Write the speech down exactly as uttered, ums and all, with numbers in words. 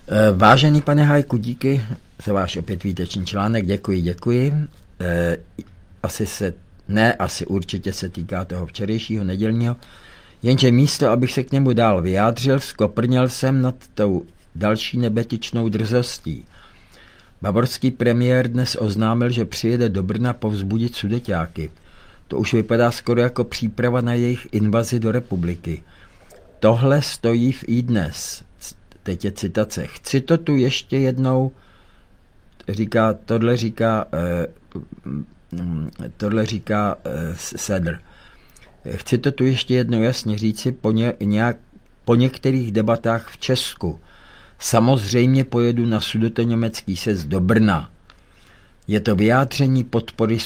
Vážený pane Hajku, díky za váš opět výtečný článek, děkuji, děkuji. Asi se, ne, asi určitě se týká toho včerejšího nedělního, jenže místo, abych se k němu dál vyjádřil, skoprněl jsem nad tou další nebetičnou drzostí. Bavorský premiér dnes oznámil, že přijede do Brna povzbudit Sudeťáky. To už vypadá skoro jako příprava na jejich invazi do republiky. Tohle stojí v iDnes. Teď je citace. Chci to tu ještě jednou, říká, tohle říká, eh, tohle říká eh, Sedr. Chci to tu ještě jednou jasně říci po, ně, nějak, po některých debatách v Česku. Samozřejmě pojedu na sudetoněmecký sjezd do Brna. Je to vyjádření podpory